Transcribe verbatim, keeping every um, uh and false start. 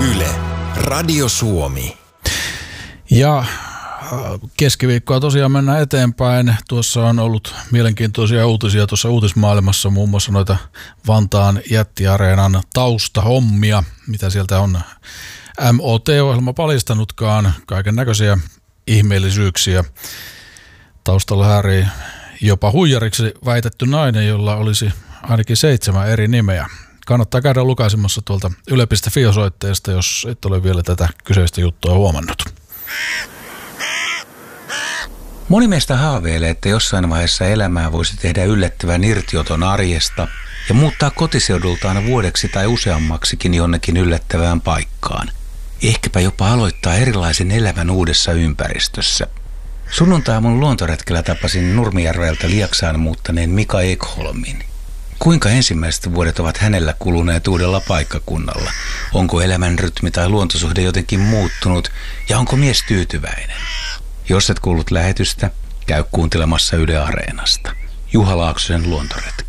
Yle, Radio Suomi. Ja keskiviikkoa tosiaan mennään eteenpäin. Tuossa on ollut mielenkiintoisia uutisia tuossa uutismaailmassa, muun muassa noita Vantaan jättiareenan taustahommia, mitä sieltä on M O T-ohjelma paljastanutkaan, kaiken näköisiä ihmeellisyyksiä. Taustalla häärii jopa huijariksi väitetty nainen, jolla olisi ainakin seitsemän eri nimeä. Kannattaa käydä lukaisemassa tuolta yle piste fi-osoitteesta, jos et ole vielä tätä kyseistä juttua huomannut. Moni meistä haaveilee, että jossain vaiheessa elämää voisi tehdä yllättävän irtioton arjesta ja muuttaa kotiseudultaan vuodeksi tai useammaksikin jonnekin yllättävään paikkaan. Ehkäpä jopa aloittaa erilaisen elämän uudessa ympäristössä. Sunnuntai-aamun luontoretkellä tapasin Nurmijärveltä Lieksaan muuttaneen Mika Ekholmin. Kuinka ensimmäiset vuodet ovat hänellä kuluneet uudella paikkakunnalla? Onko elämän rytmi tai luontosuhde jotenkin muuttunut ja onko mies tyytyväinen? Jos et kuullut lähetystä, käy kuuntelemassa Yle Areenasta. Juha Laaksosen luontoretki.